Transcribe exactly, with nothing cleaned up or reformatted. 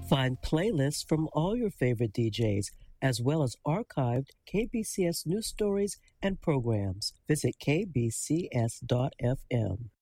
Find playlists from all your favorite D Js, as well as archived K B C S news stories and programs. Visit k b c s dot f m.